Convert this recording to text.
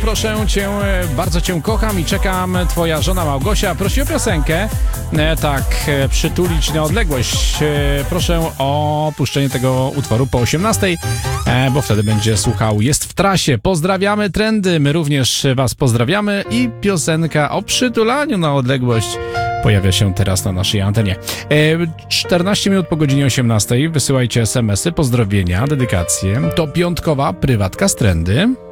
proszę cię, bardzo cię kocham i czekam. Twoja żona Małgosia prosi o piosenkę. Przytulić na odległość. Proszę o puszczenie tego utworu po 18, bo wtedy będzie słuchał Jest w trasie. Pozdrawiamy trendy, my również was pozdrawiamy i piosenka o przytulaniu na odległość pojawia się teraz na naszej antenie. 14 minut po godzinie 18 wysyłajcie SMS-y, pozdrowienia, dedykacje. To piątkowa prywatka z trendy.